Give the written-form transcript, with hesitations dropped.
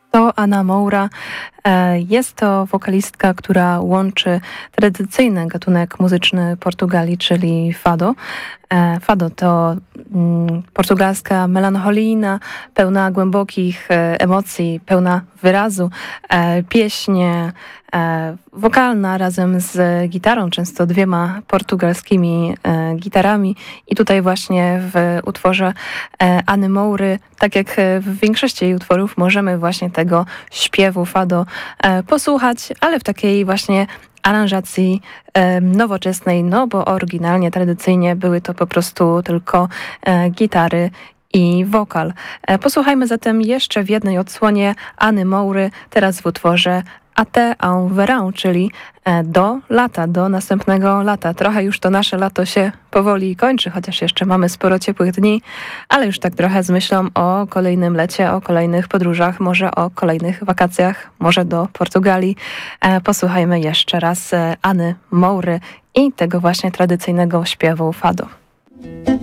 To Ana Moura. Jest to wokalistka, która łączy tradycyjny gatunek muzyczny Portugalii, czyli fado. Fado to portugalska melancholijna, pełna głębokich emocji, pełna wyrazu, pieśń wokalna razem z gitarą, często dwiema portugalskimi gitarami. I tutaj właśnie w utworze Any Moury, tak jak w większości jej utworów, możemy właśnie tego śpiewu fado posłuchać, ale w takiej właśnie aranżacji nowoczesnej, no bo oryginalnie, tradycyjnie były to po prostu tylko gitary i wokal. Posłuchajmy zatem jeszcze w jednej odsłonie Any Moury, teraz w utworze Até ao verão, czyli do lata, do następnego lata. Trochę już to nasze lato się powoli kończy, chociaż jeszcze mamy sporo ciepłych dni, ale już tak trochę z myślą o kolejnym lecie, o kolejnych podróżach, może o kolejnych wakacjach, może do Portugalii. Posłuchajmy jeszcze raz Any Moury i tego właśnie tradycyjnego śpiewu fado.